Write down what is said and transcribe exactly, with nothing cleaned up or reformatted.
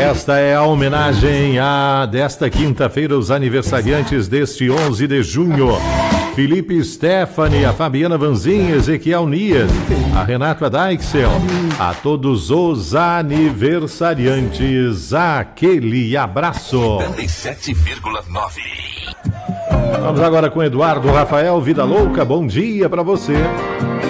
Esta é a homenagem a desta quinta-feira, os aniversariantes deste onze de junho. Felipe Stephanie, a Fabiana Vanzin, Ezequiel Nias, a Renata Daixel, a todos os aniversariantes, aquele abraço. oitenta e sete vírgula nove. Vamos agora com Eduardo Rafael, Vida Louca, bom dia para você.